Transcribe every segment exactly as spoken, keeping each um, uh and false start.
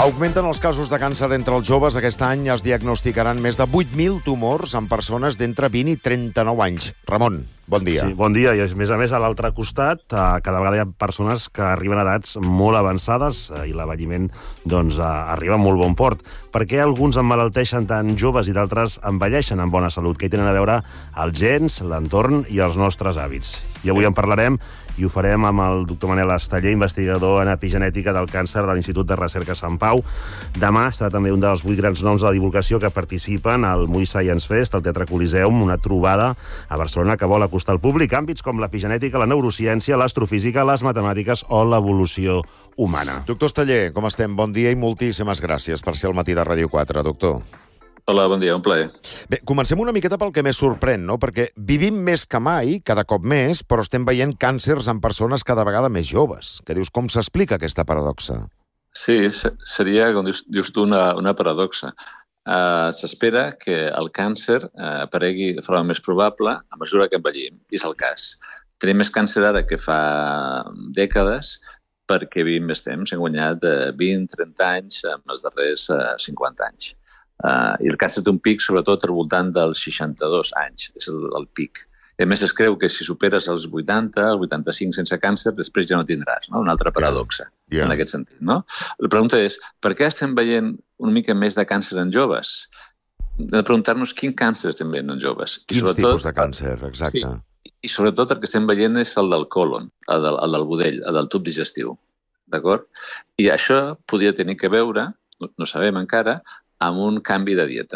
Augmenten els casos de càncer entre els joves. Aquest any es diagnosticaran més de vuit mil tumors en persones d'entre vint i trenta-nou anys. Ramon, bon dia. Sí, bon dia. I a més a més, a l'altre costat, cada vegada hi ha persones que arriben a edats molt avançades i l'envelliment doncs, arriba a molt bon port. Per què alguns emmalalteixen tan joves i d'altres envelleixen amb bona salut? Què hi tenen a veure els gens, l'entorn i els nostres hàbits? I avui en parlarem i ho farem amb el doctor Manel Esteller, investigador en epigenètica del càncer de l'Institut de Recerca Sant Pau. Demà serà també un dels vuit grans noms de la divulgació que participen al Mui Science Fest, al Teatre Coliseum, una trobada a Barcelona que vol acostar al públic àmbits com l'epigenètica, la neurociència, l'astrofísica, les matemàtiques o l'evolució humana. Doctor Esteller, com estem? Bon dia i moltíssimes gràcies per ser al matí de Ràdio quatre, doctor. Hola, bon dia, un plaer. Bé, comencem una miqueta pel que més sorprèn, no? Perquè vivim més que mai, cada cop més, però estem veient càncers en persones cada vegada més joves. Que dius, com s'explica aquesta paradoxa? Sí, seria, com dius, dius tu, una, una paradoxa. Uh, S'espera que el càncer uh, aparegui de forma més probable a mesura que envellim, i és el cas. Tenim més càncer ara que fa dècades perquè vivim més temps. Hem guanyat uh, vint a trenta anys en els darrers uh, cinquanta anys. Uh, I el càncer té un pic, sobretot, al voltant dels seixanta-dos anys. És el, el pic. I a més, es creu que si superes els vuitanta, els vuitanta-cinc sense càncer, després ja no tindràs, no? Una altra paradoxa, yeah. Yeah. en aquest sentit, no? La pregunta és, per què estem veient una mica més de càncer en joves? Hem de preguntar-nos quin càncer estem veient en joves. Quins I tipus de càncer, exacte. Sí, i sobretot el que estem veient és el del colon, el del, el del budell, el del tub digestiu, d'acord? I això podria tenir que veure, no, no sabem encara, amb un canvi de dieta,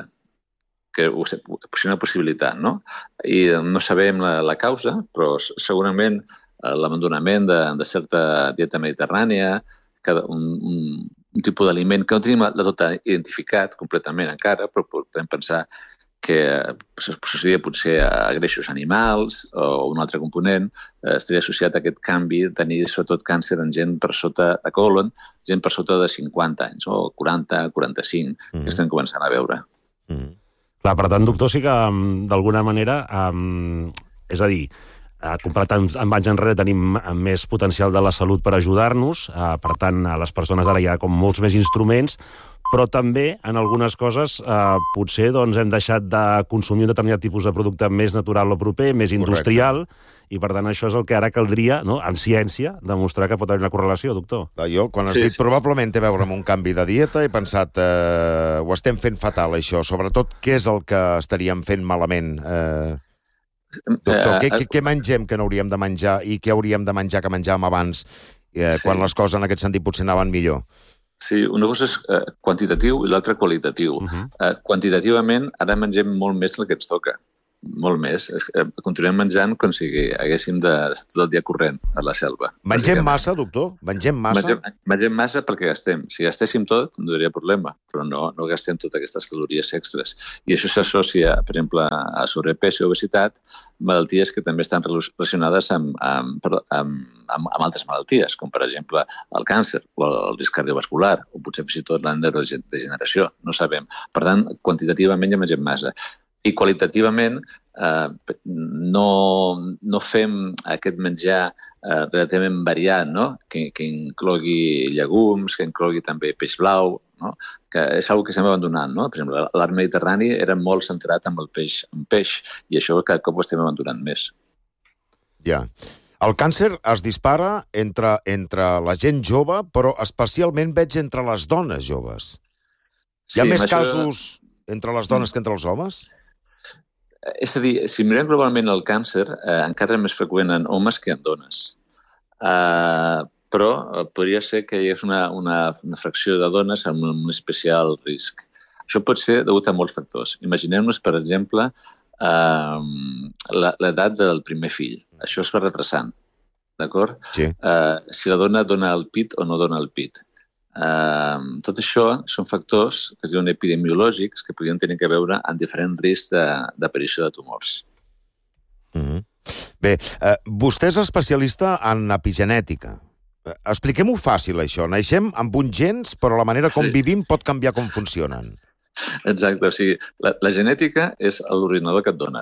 que és una possibilitat, no? I no sabem la, la causa, però segurament l'abandonament de, de certa dieta mediterrània, un, un, un tipus d'aliment que no tenim de tot identificat completament encara, però podem pensar que s'associa potser a greixos animals o un altre component, estaria associat a aquest canvi de tenir sobretot càncer en gent per sota de colon, gent per sota de cinquanta anys, o quaranta, quaranta-cinc, mm-hmm. que estem començant a veure. Mm-hmm. Clar, per tant, doctor, sí que d'alguna manera, um, és a dir, uh, comparat amb, amb anys enrere tenim més potencial de la salut per ajudar-nos, uh, per tant, a les persones ara hi ha com molts més instruments, però també, en algunes coses, eh, potser doncs, hem deixat de consumir un determinat tipus de producte més natural o proper, més industrial, correcte. I per tant això és el que ara caldria, no?, en ciència, demostrar que pot haver una correlació, doctor. Jo, quan has sí, dit sí. probablement té a veure amb un canvi de dieta, he pensat, eh, ho estem fent fatal, això. Sobretot, què és el que estaríem fent malament? Eh, doctor, què, què, què mengem que no hauríem de menjar i què hauríem de menjar que menjàvem abans, eh, sí. quan les coses en aquest sentit potser anaven millor? Sí, una cosa és eh, quantitatiu i l'altra qualitatiu. Uh-huh. eh, quantitativament, ara mengem molt més del que ens toca. Molt més. Eh, continuem menjant com si haguéssim de tot el dia corrent a la selva. Mengem massa, doctor? Mengem massa? Mengem, mengem massa perquè gastem. Si gastéssim tot, no hi hauria problema, però no, no gastem totes aquestes calories extres. I això s'associa, per exemple, a sobrepès i obesitat, malalties que també estan relacionades amb, amb, amb, amb, amb altres malalties, com per exemple el càncer o el risc cardiovascular, o potser fins i tot la neurodegeneració. No sabem. Per tant, quantitativament ja mengem massa. I qualitativament eh, no, no fem aquest menjar eh, relativament variat, no? que, que inclogui llegums, que inclogui també peix blau, no? Que és una cosa que estem abandonant. No? Per exemple, l'art mediterrani era molt centrat en el peix, en peix, i això cada cop ho estem abandonant més. Ja. El càncer es dispara entre, entre la gent jove, però especialment veig entre les dones joves. Hi ha sí, més això... casos entre les dones que entre els homes? És a dir, si mirem globalment el càncer, eh, encara és més freqüent en homes que en dones. Eh, però eh, podria ser que hi hagués una, una, una fracció de dones amb un especial risc. Això pot ser degut a molts factors. Imaginem-nos, per exemple, eh, l'edat del primer fill. Això es va retrasant, d'acord? Sí. Eh, si la dona dona el pit o no dona el pit. Uh, tot això són factors que es diuen epidemiològics que podrien tenir a veure amb diferent risc d'aparició de, de tumors. Mm-hmm. Bé, uh, vostè és especialista en epigenètica. Uh, Expliquem-ho fàcil, això. Naixem amb uns gens, però la manera com sí. vivim pot canviar com funcionen. Exacte. O sigui, la, la genètica és l'ordinador que et donen.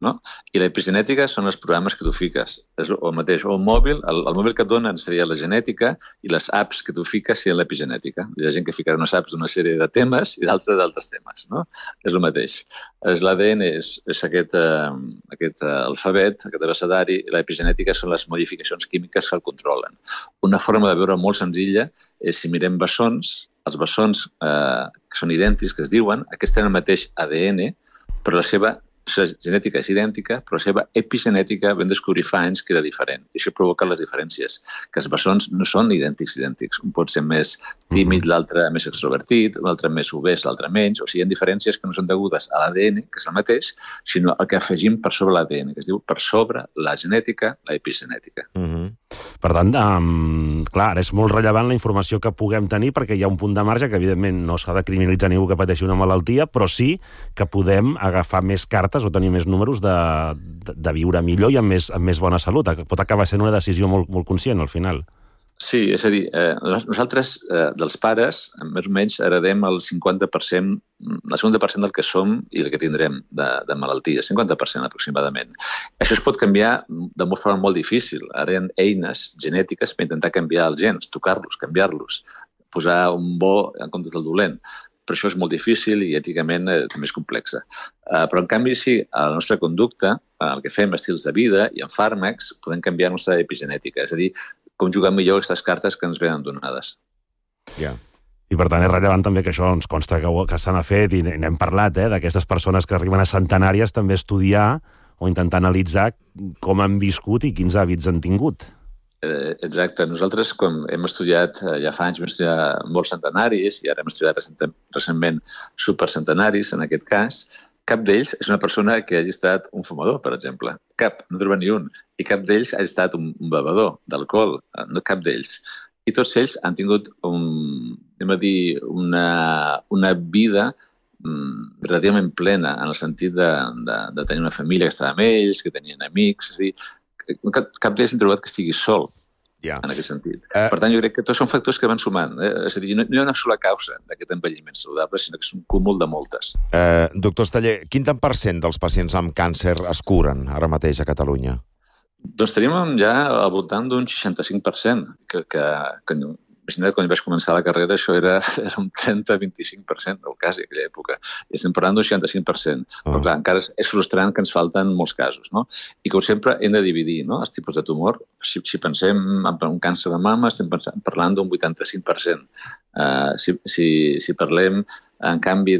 no? I l'epigenètica són els programes que tu fiques. És el mateix, o el mòbil, el, el mòbil que et donen seria la genètica i les apps que tu fiques seria l'epigenètica. Hi ha gent que ficarà unes apps d'una sèrie de temes i d'altres d'altres temes, no? És el mateix. L'A D N és, és aquest, eh, aquest eh, alfabet, aquest abecedari, i l'epigenètica són les modificacions químiques que el controlen. Una forma de veure molt senzilla és si mirem bessons, els bessons eh, que són idèntics, que es diuen, aquests tenen el mateix A D N, però la seva la genètica és idèntica, però la seva epigenètica vam descobrir fa anys que era diferent. I això provoca les diferències, que els bessons no són idèntics idèntics. Un pot ser més tímid, l'altre més extrovertit, l'altre més obès, l'altre menys. O sigui, hi ha diferències que no són degudes a l'A D N, que és el mateix, sinó al que afegim per sobre l'A D N, que es diu per sobre la genètica, la epigenètica. Uh -huh. Per tant, um, clar, ara és molt rellevant la informació que puguem tenir perquè hi ha un punt de marge que, evidentment, no s'ha de criminalitzar ningú que pateixi una malaltia, però sí que podem agafar més cartes o tenir més números de, de, de viure millor i amb més, amb més bona salut. Pot acabar sent una decisió molt, molt conscient, al final. Sí, és a dir, eh, nosaltres, eh, dels pares, més o menys heredem el cinquanta per cent, el cinquanta per cent del que som i el que tindrem de, de malalties, cinquanta per cent aproximadament. Això es pot canviar de molt forma molt difícil. Ara hi ha eines genètiques per intentar canviar els gens, tocar-los, canviar-los, posar un bo en comptes del dolent. Però això és molt difícil i èticament eh, també és complexa. Uh, però, en canvi, sí, a la nostra conducta, el que fem, estils de vida i en fàrmacs, podem canviar la nostra epigenètica. És a dir, com jugar millor aquestes cartes que ens venen donades. Ja. Yeah. I, per tant, és rellevant també que això ens consta que, que se n'ha fet i n'hem parlat, eh, d'aquestes persones que arriben a centenàries, també estudiar o intentar analitzar com han viscut i quins hàbits han tingut. Eh, exacte. Nosaltres, com hem estudiat, eh, ja fa anys vam estudiar molts centenaris i ara hem estudiat recent, recentment supercentenaris, en aquest cas, cap d'ells és una persona que hagi estat un fumador, per exemple. Cap, no troba ni un. I cap d'ells ha estat un, un bevedor d'alcohol. No cap d'ells. I tots ells han tingut un, anem a dir, una, una vida mm, relativament plena, en el sentit de, de, de tenir una família que estava amb ells, que tenien amics. És a dir, cap, cap d'ells han trobat que estigui sol. Ja. En aquest sentit. Uh, per tant, jo crec que tots són factors que van sumant. Eh? És a dir, no, no hi ha una sola causa d'aquest envelliment saludable, sinó que és un cúmul de moltes. Uh, doctor Esteller, quin tant per cent dels pacients amb càncer es curen ara mateix a Catalunya? Doncs tenim ja al voltant d'un seixanta-cinc per cent, que, que, que imagina't, quan vaig començar la carrera això era, era un trenta a vint-i-cinc per cent del cas en aquella època. I estem parlant d'un seixanta-cinc per cent. Oh. Però clar, encara és frustrant que ens falten molts casos, no? I com sempre hem de dividir, no?, els tipus de tumor. Si, si pensem en un càncer de mama, estem pensant, parlant d'un vuitanta-cinc per cent. Uh, si, si, si parlem, en canvi,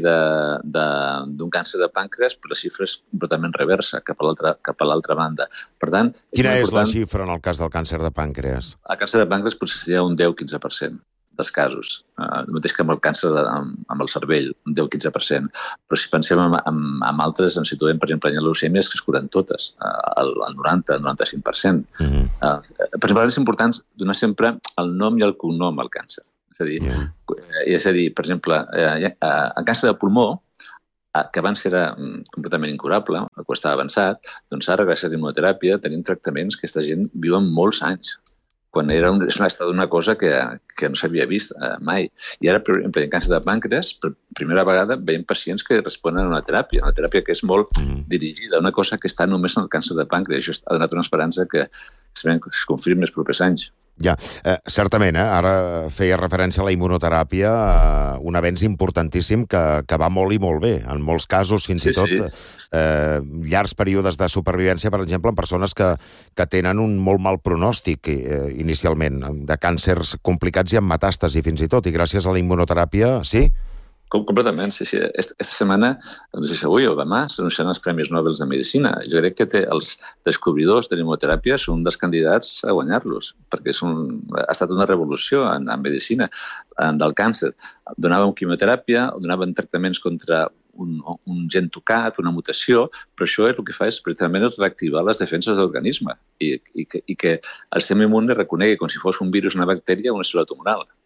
d'un càncer de pàncreas, però la xifra és completament reversa, cap a l'altra banda. Per tant... Quina és la xifra en el cas del càncer de pàncreas? El càncer de pàncreas potser seria un deu a quinze per cent dels casos. Uh, el mateix que amb el càncer de, amb, amb el cervell, un deu a quinze per cent. Però si pensem en, en, en altres, ens situem, per exemple, en leucèmies, que es curen totes, uh, el, el noranta a noranta-cinc per cent. Uh-huh. uh, per exemple, és important donar sempre el nom i el cognom al càncer. És a dir, yeah. és a dir, per exemple, eh, eh, en càncer de pulmó, eh, que abans era mm, completament incurable, el que estava avançat, doncs ara, gràcies a la immunoteràpia, tenim tractaments que aquesta gent viuen molts anys, quan era un, és una, una cosa que, que no s'havia vist eh, mai. I ara, per exemple, en càncer de pàncreas, per primera vegada veiem pacients que responen a una teràpia, una teràpia que és molt mm. dirigida, una cosa que està només en el càncer de pàncreas. Això ha donat una esperança que es confirmi els propers anys. Ja, eh, certament, eh? Ara feia referència a la immunoteràpia, eh, un avenç importantíssim que, que va molt i molt bé. En molts casos, fins sí, i tot, sí. eh, llargs períodes de supervivència, per exemple, en persones que, que tenen un molt mal pronòstic eh, inicialment, de càncers complicats i amb metàstasi fins i tot, i gràcies a la immunoteràpia, sí? Com, completament, sí, sí. Aquesta setmana, no sé si avui o demà, s'anunciaran els Premis Nobel de Medicina. Jo crec que té els descobridors de l'immunoteràpia són un dels candidats a guanyar-los, perquè és un, ha estat una revolució en, en medicina en, del càncer. Donàvem quimioteràpia, donaven tractaments contra un, un gen tocat, una mutació, però això és el que fa és precisament reactivar les defenses de l'organisme i, i, que, i que el sistema immune reconegui com si fos un virus, una bactèria o una cèl·lula tumoral.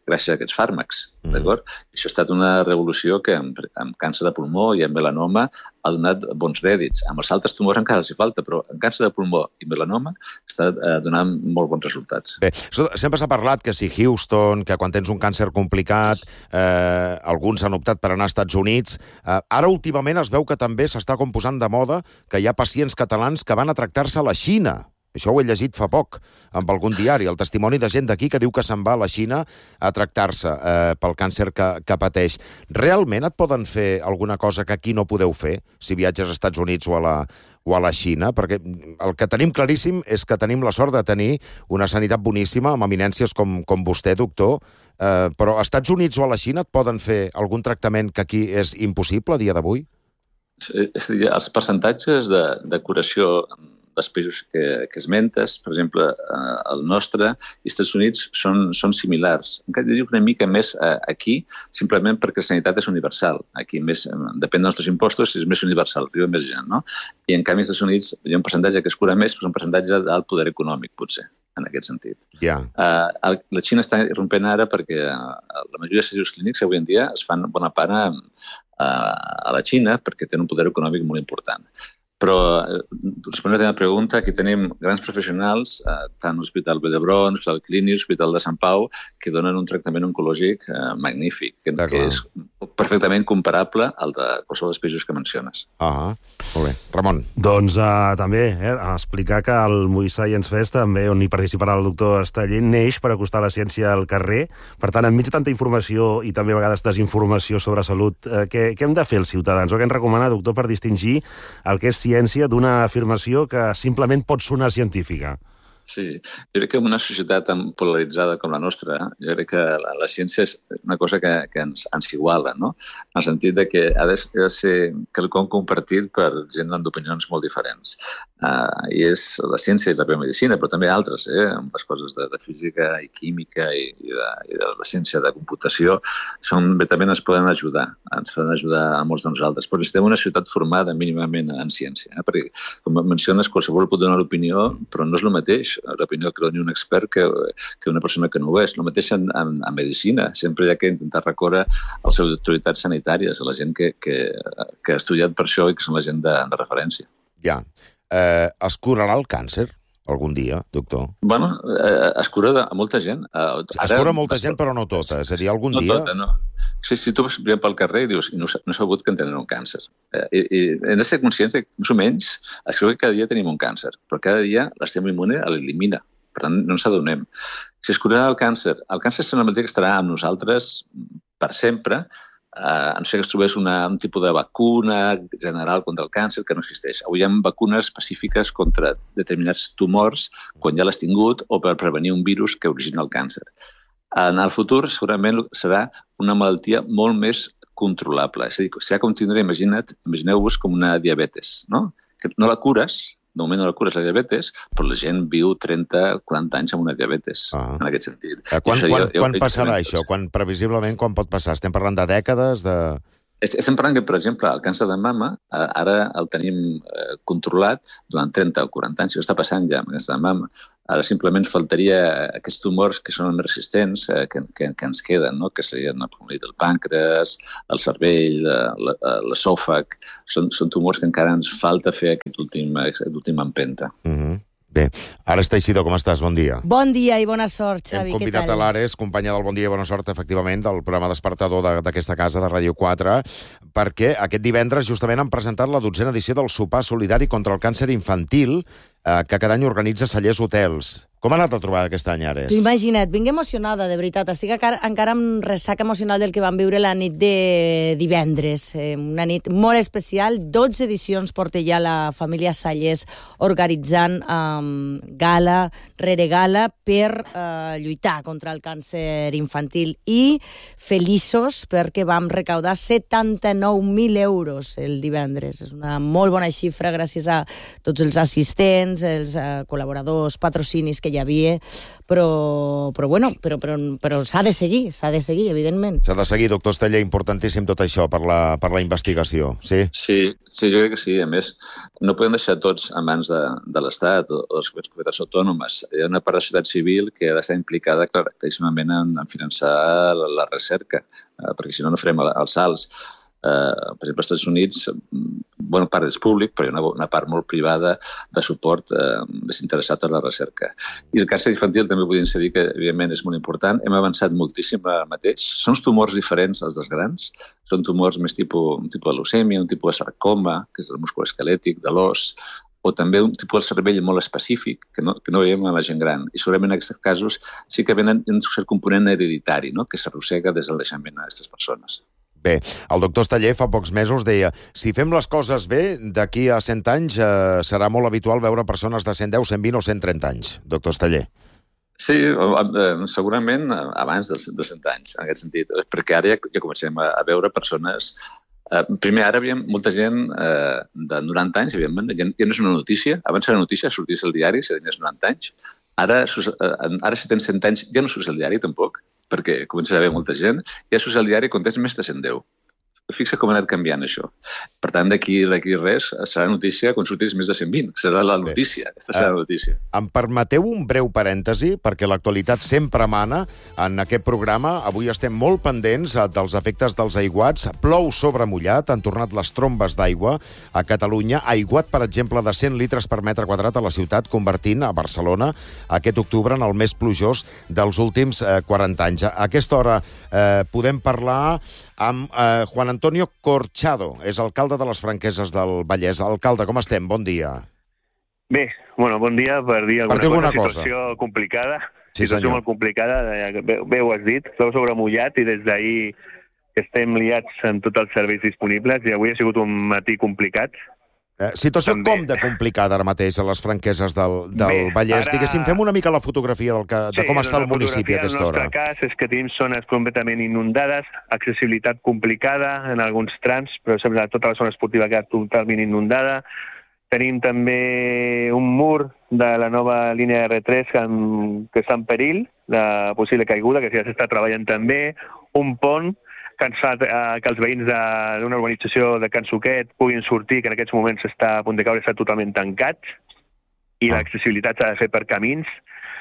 gràcies a aquests fàrmacs, mm. d'acord? Això ha estat una revolució que amb, amb càncer de pulmó i amb melanoma ha donat bons rèdits. Amb els altres tumors encara els hi falta, però en càncer de pulmó i melanoma està eh, donant molt bons resultats. Bé, sempre s'ha parlat que si Houston, que quan tens un càncer complicat, eh, alguns han optat per anar als Estats Units. Eh, ara, últimament, es veu que també s'està com posant de moda que hi ha pacients catalans que van a tractar-se a la Xina. Això ho he llegit fa poc, amb algun diari, el testimoni de gent d'aquí que diu que se'n va a la Xina a tractar-se eh, pel càncer que, que pateix. Realment et poden fer alguna cosa que aquí no podeu fer, si viatges als Estats Units o a la, o a la Xina? Perquè el que tenim claríssim és que tenim la sort de tenir una sanitat boníssima, amb eminències com, com vostè, doctor, eh, però als Estats Units o a la Xina et poden fer algun tractament que aquí és impossible a dia d'avui? És a dir, els percentatges de, de curació dels països que, que esmentes, per exemple, eh, el nostre i els Estats Units són, són similars. Encara dic una mica més eh, aquí, simplement perquè la sanitat és universal. Aquí més, depèn dels nostres impostos, és més universal, arriba més gent, no? I en canvi als Estats Units hi ha un percentatge que es cura més, però és un percentatge d'alt poder econòmic, potser, en aquest sentit. Yeah. Uh, la Xina està irrompent ara perquè la majoria de servicis clínics avui en dia es fan bona part a, a la Xina perquè tenen un poder econòmic molt important. Però, respondent a la pregunta, aquí tenim grans professionals, eh, tant l'Hospital Vall d'Hebron, l'Hospital Clínic, l'Hospital de Sant Pau, que donen un tractament oncològic eh, magnífic, que, que és perfectament comparable al de qualsevol dels països que menciones. Ah, molt bé. Ramon. Doncs uh, també, eh, explicar que el Movie Science Fest, també, on hi participarà el doctor Esteller, neix per acostar la ciència al carrer. Per tant, enmig de tanta informació i també a vegades desinformació sobre salut, eh, què, què hem de fer els ciutadans? O què ens recomana, doctor, per distingir el que és ciència d'una afirmació que simplement pot sonar científica? Sí, jo crec que en una societat tan polaritzada com la nostra, jo crec que la, la ciència és una cosa que, que ens, ens iguala, no? En el sentit de que ha de, ha de ser quelcom compartit per gent d'opinions molt diferents. Uh, I és la ciència i la biomedicina, però també altres, eh? Les coses de, de física i química i, i, de, i de la ciència de computació, són, també ens poden ajudar, ens poden ajudar a molts de nosaltres. Però necessitem una societat formada mínimament en ciència, eh? Perquè, com menciones, qualsevol pot donar l'opinió, però no és el mateix l'opinió que doni un expert que, que una persona que no ho és. El mateix en, en, en medicina. Sempre hi ha que intentar recórrer a les autoritats sanitàries, a la gent que, que, que ha estudiat per això i que són la gent de, de referència. Ja. Eh, es curarà el càncer algun dia, doctor? Bueno, eh, es cura de, a molta gent. Eh, es ara, cura molta gent, però no tota. És a dir, algun no dia... Tota, no. Sí, si tu vas pel carrer i dius no, no he sabut que en tenen un càncer. Eh, i, i hem de ser conscients que, més o menys, es creu que cada dia tenim un càncer, però cada dia l'estem immune l'elimina. Per tant, no ens adonem. Si es curarà el càncer, el càncer sembla que estarà amb nosaltres per sempre, eh, a no ser que es trobés una, un tipus de vacuna general contra el càncer que no existeix. Avui hi ha vacunes específiques contra determinats tumors quan ja l'has tingut o per prevenir un virus que origina el càncer. En el futur segurament serà una malaltia molt més controlable. És a dir, serà com tindrà, imagina't, imagineu-vos com una diabetes, no? Que no la cures, de moment no la cures la diabetes, però la gent viu trenta a quaranta anys amb una diabetes, ah. en aquest sentit. Eh, quan seria, quan, quan passarà això? Quan, previsiblement, quan pot passar? Estem parlant de dècades, de... Estem parlant que, per exemple, el càncer de mama ara el tenim controlat durant trenta o quaranta anys. Això està passant ja amb el càncer de mama. Ara simplement faltaria aquests tumors que són més resistents que, que, que ens queden, no? Que serien el pàncreas, el cervell, l'esòfag. Són, són tumors que encara ens falta fer aquest últim, aquest últim empenta. Mm-hmm. Bé, Ares Teixidor, com estàs? Bon dia. Bon dia i bona sort, Xavi. Hem convidat a l'Ares, companya del Bon Dia i Bona Sort, efectivament, del programa despertador d'aquesta casa, de Ràdio quatre, perquè aquest divendres justament han presentat la dotzena edició del sopar solidari contra el càncer infantil eh, que cada any organitza Cellers Hotels. Com ha anat a trobar aquest any, Ares? Tu imagina't, vinc emocionada, de veritat. Estic encara amb ressaca emocional del que vam viure la nit de divendres. Eh, una nit molt especial. dotze edicions porta ja la família Cellers organitzant um, gala rere gala per uh, lluitar contra el càncer infantil. I feliços perquè vam recaudar setanta-nou mil euros el divendres. És una molt bona xifra gràcies a tots els assistents, els uh, col·laboradors, patrocinis que que hi havia, però, però bueno, però, però, però s'ha de seguir, s'ha de seguir, evidentment. S'ha de seguir, doctor Esteller, importantíssim tot això per la, per la investigació, sí? Sí, sí, jo crec que sí. A més, no podem deixar tots a mans de, de l'Estat o, o de les comunitats autònomes. Hi ha una part de la societat civil que ha d'estar implicada claríssimament en, en finançar la, la recerca, eh, perquè si no, no farem els salts. Uh, per exemple, als Estats Units, bona part és públic, però hi ha una, una part molt privada de suport uh, desinteressat a la recerca. I el càncer infantil també vull incidir que, evidentment, és molt important. Hem avançat moltíssim ara mateix. Són uns tumors diferents als dels grans. Són tumors més tipus, un tipus de leucèmia, un tipus de sarcoma, que és el múscul esquelètic, de l'os, o també un tipus de cervell molt específic que no, que no veiem en la gent gran. I segurament en aquests casos sí que venen un cert component hereditari, no?, que s'arrossega des del naixement a aquestes persones. Bé, el doctor Esteller fa pocs mesos deia si fem les coses bé, d'aquí a cent anys eh, serà molt habitual veure persones de cent deu, cent vint o cent trenta anys. Doctor Esteller. Sí, segurament abans dels cent anys, en aquest sentit, perquè ara ja, ja comencem a veure persones... Eh, primer, ara hi havia molta gent eh, de noranta anys, ja, ja no és una notícia, abans era una notícia, sortís al diari si tenies noranta anys, ara, eh, ara si tens cent anys ja no surts al diari tampoc, perquè comença a haver molta gent, ja surts al diari quan tens més de cent deu. Fixa com ha anat canviant això. Per tant, d'aquí d'aquí res serà notícia quan surtis més de cent vint. Serà la notícia. Aquesta serà la notícia. Em permeteu un breu parèntesi, perquè l'actualitat sempre mana en aquest programa. Avui estem molt pendents dels efectes dels aiguats. Plou sobre mullat, han tornat les trombes d'aigua a Catalunya. Aiguat, per exemple, de cent litres per metre quadrat a la ciutat, convertint a Barcelona aquest octubre en el més plujós dels últims eh, quaranta anys. A aquesta hora eh, podem parlar amb eh, Juan Antonio Corchado, és alcalde de les Franqueses del Vallès. Alcalde, com estem? Bon dia. Bé, bueno, bon dia per dir alguna, per dir alguna cosa. cosa. Situació complicada, Sí, situació senyor. molt complicada, bé, bé ho has dit, plou sobre mullat i des d'ahir que estem liats en tots els serveis disponibles i avui ha sigut un matí complicat. Eh, situació També. com de complicada ara mateix a les Franqueses del, del Bé, Vallès? ara- Diguéssim, fem una mica la fotografia del que, de Sí, com està el la municipi a fotografia aquesta hora. El nostre cas és que tenim zones completament inundades, accessibilitat complicada en alguns trams, però sembla que tota la zona esportiva ha quedat totalment inundada. Tenim també un mur de la nova línia R tres que, que està en perill, de possible caiguda, que ja s'està treballant també, un pont que ens fa eh, que els veïns d'una urbanització de Can Suquet puguin sortir, que en aquests moments està a punt de caure, està totalment tancat, i Ah. l'accessibilitat s'ha de fer per camins.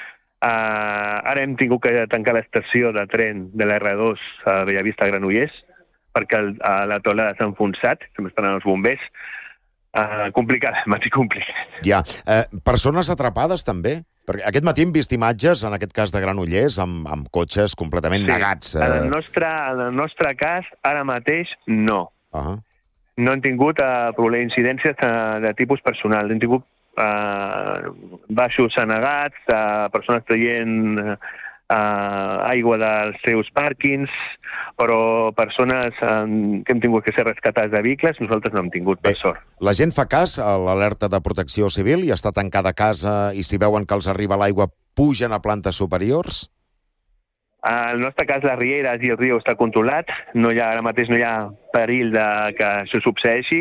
Uh, ara hem tingut que tancar l'estació de tren de la R dos a Bellavista, a Granollers, perquè el, a la teulada s'ha enfonsat, també estan els bombers. Uh, complicat, matí complicat. Ja. Eh, persones atrapades també? Perquè aquest matí hem vist imatges, en aquest cas de Granollers, amb, amb cotxes completament Sí. negats. En el, Eh... nostre, en el nostre cas, ara mateix, no. Uh-huh. No hem tingut uh, problemes, incidències uh, de tipus personal. Hem tingut uh, baixos anegats, uh, persones traient uh, aigua dels seus pàrquings, però persones uh, que hem tingut que ser rescatats de vehicles, nosaltres no hem tingut, per Bé. sort. La gent fa cas a l'alerta de protecció civil i està tancada a casa i si veuen que els arriba l'aigua pugen a plantes superiors? En el nostre cas, les rieres i el riu està controlat, no hi ha, ara mateix no hi ha perill de que això succeeixi,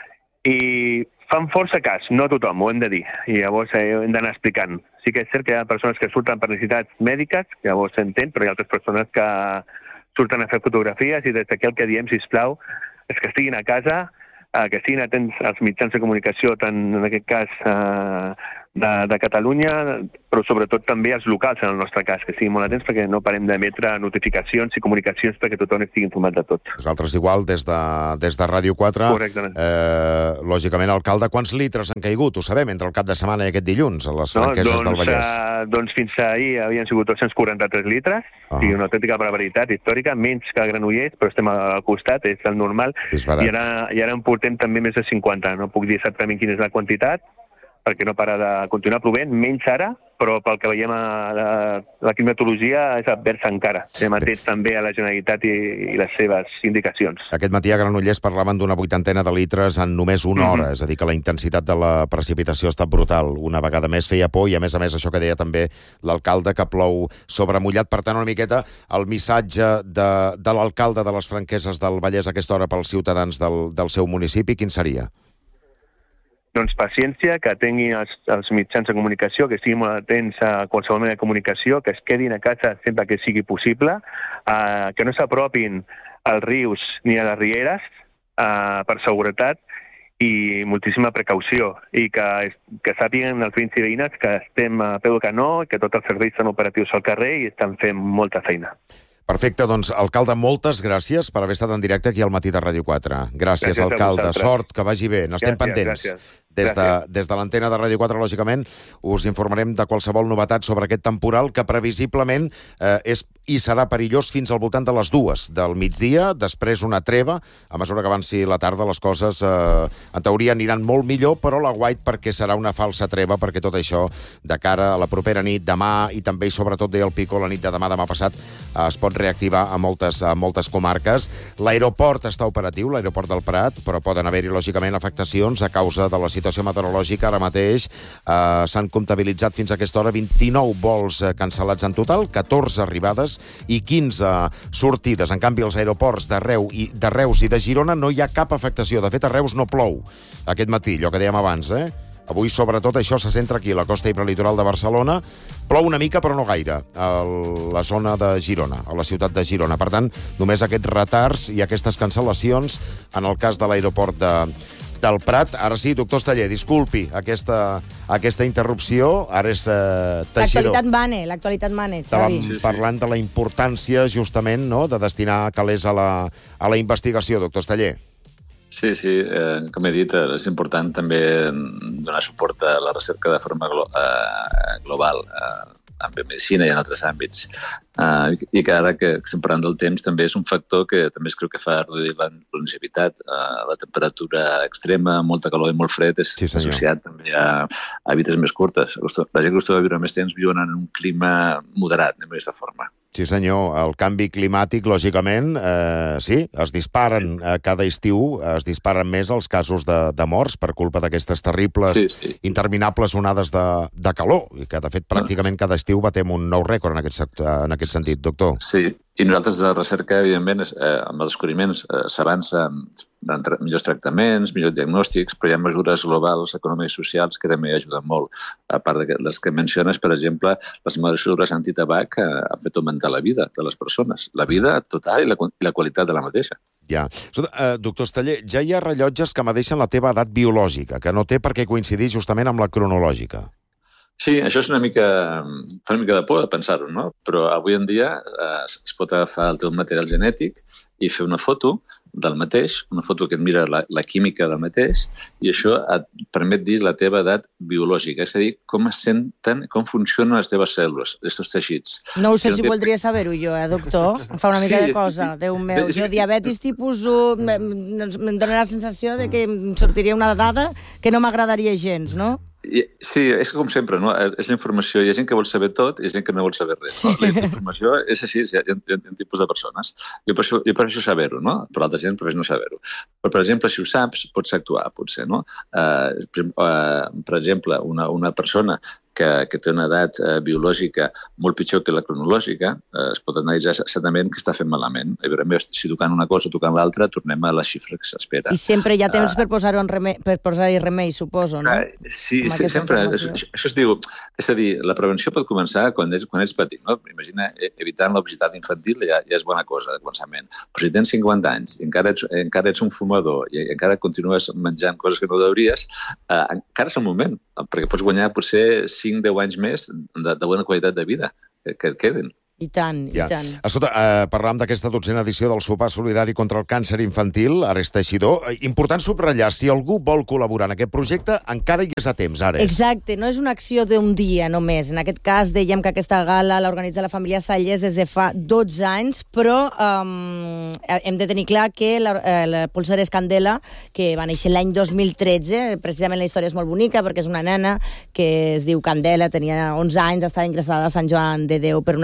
i fan força cas, no tothom, ho hem de dir, i llavors eh, hem d'anar explicant. Sí que és cert que hi ha persones que surten per necessitats mèdiques, que llavors s'entén, però hi ha altres persones que surten a fer fotografies i des d'aquí el que diem, sisplau, és que estiguin a casa, eh, que estiguin atents als mitjans de comunicació, tant en aquest cas eh, de, de Catalunya, però sobretot també als locals, en el nostre cas, que estiguin molt atents perquè no parem d'emetre notificacions i comunicacions perquè tothom estigui informat de tot. Nosaltres igual, des de, des de Ràdio quatre, Correctament. eh, lògicament, alcalde, quants litres han caigut? Ho sabem, entre el cap de setmana i aquest dilluns, a les Franqueses doncs, del Vallès. Uh, doncs fins ahir havien sigut dos-cents quaranta-tres litres, Ah. i una autèntica barbaritat històrica, menys que a Granollers, però estem al costat, és el normal, És barat. i ara, i ara en portem també més de cinquanta. No puc dir exactament quina és la quantitat, perquè no para de continuar plovent, menys ara, però pel que veiem a la, la climatologia és adversa encara. Estem atents també a la Generalitat i, i les seves indicacions. Aquest matí a Granollers parlaven d'una vuitantena de litres en només una hora, Mhm. és a dir, que la intensitat de la precipitació ha estat brutal. Una vegada més feia por i, a més a més, això que deia també l'alcalde, que plou sobre mullat. Per tant, una miqueta el missatge de, de l'alcalde de les Franqueses del Vallès a aquesta hora pels ciutadans del, del seu municipi, quin seria? doncs paciència, que tinguin els, els mitjans de comunicació, que estiguin molt atents a qualsevol mena de comunicació, que es quedin a casa sempre que sigui possible, uh, que no s'apropin als rius ni a les rieres uh, per seguretat, i moltíssima precaució, i que, que sàpiguen els veïns i veïnes que estem a peu de canó, que tots els serveis estan operatius al carrer i estan fent molta feina. Perfecte, doncs, alcalde, moltes gràcies per haver estat en directe aquí al Matí de Ràdio quatre. Gràcies, gràcies alcalde. Sort, que vagi bé. N'estem pendents. Gràcies. Des de, des de l'antena de Ràdio quatre, lògicament, us informarem de qualsevol novetat sobre aquest temporal que previsiblement eh, és i serà perillós fins al voltant de les dues del migdia, després una treva. A mesura que avanci la tarda, les coses, eh, en teoria, aniran molt millor, però la guait perquè serà una falsa treva, perquè tot això, de cara a la propera nit, demà, i també i sobretot deia el Pico, la nit de demà, demà passat, eh, es pot reactivar a moltes, a moltes comarques. L'aeroport està operatiu, l'aeroport del Prat, però poden haver-hi, lògicament, afectacions a causa de la situació meteorològica. Ara mateix eh, s'han comptabilitzat fins a aquesta hora vint-i-nou vols eh, cancel·lats en total, catorze arribades i quinze sortides. En canvi, als aeroports de, Reus i, de Reus i de Girona no hi ha cap afectació. De fet, a Reus no plou aquest matí, allò que dèiem abans, eh? Avui, sobretot, això se centra aquí, a la costa i prelitoral de Barcelona. Plou una mica, però no gaire, a la zona de Girona, a la ciutat de Girona. Per tant, només aquests retards i aquestes cancel·lacions en el cas de l'aeroport de, del Prat. Ara sí, doctor Esteller, disculpi aquesta, aquesta interrupció. Ara és eh, Teixidor. L'actualitat mane, l'actualitat mane, Xavi. Estàvem sí, sí. parlant de la importància, justament, no?, de destinar calés a la, a la investigació, doctor Esteller. Sí, sí, eh, com he dit, és important també donar suport a la recerca de forma glo eh, global, eh, en biomedicina i en altres àmbits. Uh, I que ara que estem parlant del temps també és un factor que també es creu que fa reduir la longevitat. Uh, la temperatura extrema, molta calor i molt fred és sí, associat també a, a vides més curtes. La gent que acostuma a viure més temps viuen en un clima moderat, anem d'aquesta forma. Sí, senyor. El canvi climàtic, lògicament, eh, sí, es disparen eh, cada estiu, es disparen més els casos de, de morts per culpa d'aquestes terribles, sí, sí. interminables onades de, de calor, i que, de fet, pràcticament cada estiu batem un nou rècord en aquest, sector, en aquest sentit, doctor. Sí, i nosaltres de recerca, evidentment, eh, amb els descobriments eh, s'avança en tra millors tractaments, millors diagnòstics, però hi ha mesures globals, econòmiques i socials que també ajuden molt. A part de les que menciones, per exemple, les mesures antitabac eh, han fet augmentar la vida de les persones, la vida total i la, i la qualitat de la mateixa. Ja. Uh, doctor Esteller, ja hi ha rellotges que medeixen la teva edat biològica, que no té per què coincidir justament amb la cronològica. Sí, això és una mica, fa una mica de por de pensar-ho, no? Però avui en dia eh, es pot agafar el teu material genètic i fer una foto del mateix, una foto que et mira la, la química del mateix, i això et permet dir la teva edat biològica, és a dir, com es senten, com funcionen les teves cèl·lules, els teus teixits. No ho sé si voldria saber-ho jo, eh, doctor? Em fa una mica sí, de cosa, Déu meu. Jo, diabetis tipus u, em dóna la sensació de que em sortiria una dada que no m'agradaria gens, no? Sí, és com sempre, no? És la informació. Hi ha gent que vol saber tot i hi ha gent que no vol saber res. No? La informació és així, hi ha, hi ha, hi ha tipus de persones. Jo per això, jo per això saber-ho, no? Per altra gent prefereix no saber-ho. Però, per exemple, si ho saps, pots actuar, potser, no? Uh, per, uh, per exemple, una, una persona que, que té una edat eh, biològica molt pitjor que la cronològica, eh, es pot analitzar exactament què està fent malament. I, si tocant una cosa o tocant l'altra, tornem a la xifra que s'espera. I sempre hi ha temps uh, per posar-hi remei, per posar remei, suposo, no? Uh, sí, sí sempre. Això, això es diu... És a dir, la prevenció pot començar quan ets, quan ets petit, no? Imagina, evitant l'obesitat infantil ja, ja és bona cosa de començament. Però si tens cinquanta anys i encara ets, encara ets un fumador i encara continues menjant coses que no deuries, uh, encara és el moment, perquè pots guanyar potser cinc deu anys més de, de bona qualitat de vida que, que et queden. I tant, ja. i tant. Escolta, eh, parlàvem d'aquesta dotzena edició del sopar solidari contra el càncer infantil, ara és Teixidor. Important subratllar, si algú vol col·laborar en aquest projecte, encara hi és a temps, ara. Exacte, no és una acció d'un dia només. En aquest cas, dèiem que aquesta gala l'organitza la família Sallés des de fa dotze anys, però um, hem de tenir clar que la, la Pulsar és Candela, que va néixer l'any dos mil tretze, precisament la història és molt bonica, perquè és una nena que es diu Candela, tenia onze anys, estava ingressada a Sant Joan de Déu per una leucòmia,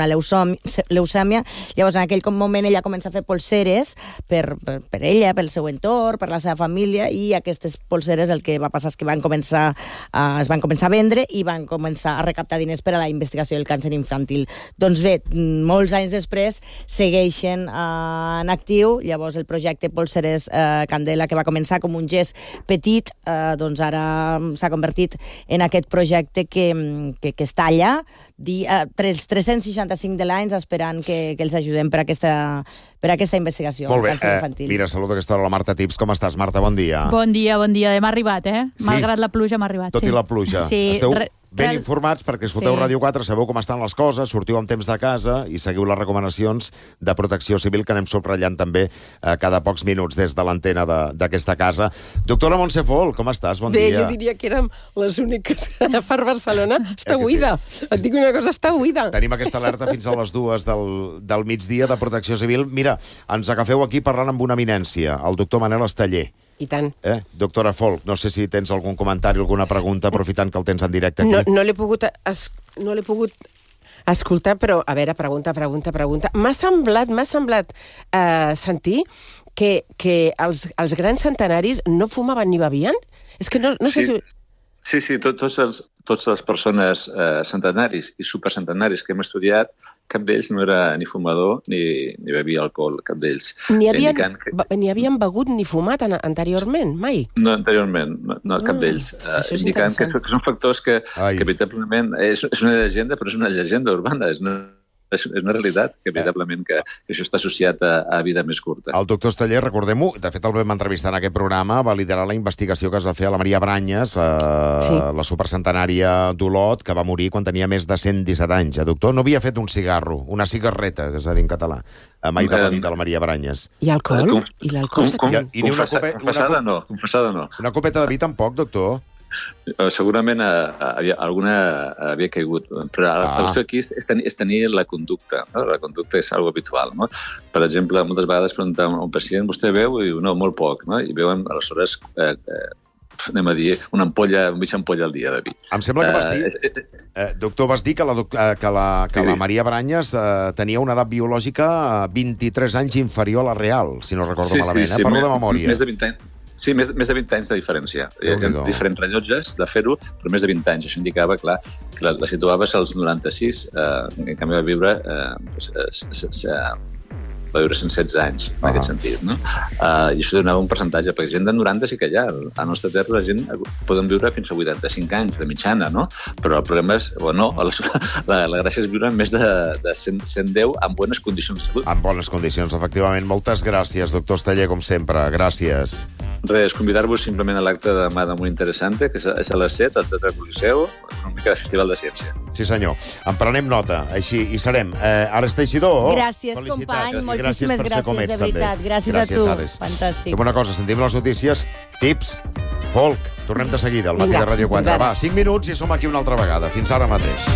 leucèmia. Llavors, en aquell moment, ella comença a fer polseres per, per, per ella, pel seu entorn, per la seva família, i aquestes polseres el que va passar és que van començar, uh, es van començar a vendre i van començar a recaptar diners per a la investigació del càncer infantil. Doncs bé, molts anys després segueixen uh, en actiu. Llavors, el projecte Polseres uh, Candela, que va començar com un gest petit, uh, doncs ara s'ha convertit en aquest projecte que, que, que està allà, di, uh, tres-cents seixanta-cinc de l'any esperant que, que els ajudem per aquesta, per aquesta investigació. Molt bé, eh, mira, saludo a aquesta hora la Marta Tips. Com estàs, Marta? Bon dia. Bon dia, bon dia. M'ha arribat, eh? Sí? Malgrat la pluja m'ha arribat. Tot sí. i la pluja. Sí. Esteu Re ben real... informats perquè escolteu sí. Ràdio quatre, sabeu com estan les coses, sortiu amb temps de casa i seguiu les recomanacions de protecció civil que anem subratllant també eh, cada pocs minuts des de l'antena d'aquesta casa. Doctora Montse Fol, com estàs? Bon Bé, dia. jo diria que érem les úniques per Barcelona. Està buida. Sí. Et dic una cosa, està buida. Tenim aquesta alerta fins a les dues del, del migdia de protecció civil. Mira, ens agafeu aquí parlant amb una eminència, el doctor Manel Esteller. I tant. Eh? Doctora Folk, no sé si tens algun comentari, alguna pregunta, aprofitant que el tens en directe aquí. No, no l'he pogut, es, no l'he pogut escoltar, però, a veure, pregunta, pregunta, pregunta. M'ha semblat, m'ha semblat eh, sentir que, que els, els grans centenaris no fumaven ni bevien? És que no, no sé sí. si... Sí, sí, tot, tots els, totes les persones eh, centenaris i supercentenaris que hem estudiat, cap d'ells no era ni fumador ni, ni bevia alcohol, cap d'ells. Ni havien, que... ni havien begut ni fumat an anteriorment, mai? No, anteriorment, no, no cap mm, d'ells. Eh, indicant que, que són factors que, que veritablement, és, és una llegenda, però és una llegenda urbana, és una... És una realitat, que veritablement que, que això està associat a, a vida més curta. El doctor Esteller, recordem-ho, de fet el vam entrevistar en aquest programa, va liderar la investigació que es va fer a la Maria Branyes, eh, sí. la supercentenària d'Olot, que va morir quan tenia més de cent disset anys. Eh, doctor, no havia fet un cigarro, una cigarreta, que s'ha dit en català, mai de la vida, la Maria Branyes. I alcohol? I l'alcohol? Com, com, confessada, confessada no, confessada no. Una copeta de vi tampoc, doctor? Segurament uh, alguna havia caigut, però ah. la qüestió aquí és tenir, és tenir la conducta. No? La conducta és algo habitual. No? Per exemple, moltes vegades preguntem a un pacient, vostè veu? I diu, no, molt poc. No? I veuen, aleshores, eh, eh, anem a dir, una ampolla, una mitja ampolla al dia de vi. Em sembla que vas dir, eh, doctor, vas dir que la, que la, que sí. la Maria Branyes eh, tenia una edat biològica vint-i-tres anys inferior a la real, si no recordo sí, malament. Sí, sí, eh? Parlo més, de memòria. Més de vint anys. Sí, més, més de vint anys de diferència. Hi ha diferents rellotges de fer-ho, però més de vint anys. Això indicava, clar, que la, la situaves als noranta-sis, eh, en canvi va viure eh, doncs, eh, va viure cent setze anys, en uh -huh. aquest sentit. No? Uh, I això donava un percentatge, perquè gent de noranta sí que hi ha. A la nostra terra la gent poden viure fins a vuitanta-cinc anys de mitjana, no? Però el problema és, o no, la, la gràcia és viure més de, de cent, cent deu en bones condicions de salut. En bones condicions, efectivament. Moltes gràcies, doctor Esteller, com sempre. Gràcies. Res, convidar-vos simplement a l'acte de demà de Molt Interessante, que és a les set, al Teatre Coliseu, una mica de Festival de Ciència. Sí, senyor. En prenem nota, així hi serem. Eh, Ares Teixidor, gràcies, company, moltíssimes gràcies, gràcies de veritat. També. Gràcies, gràcies a tu. Ares. Fantàstic. Fem una cosa, sentim les notícies, tips, Folk. Tornem de seguida al matí de Ràdio quatre. Va, cinc minuts i som aquí una altra vegada. Fins ara mateix.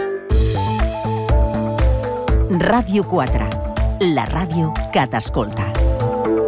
Ràdio quatre, la ràdio que t'escolta.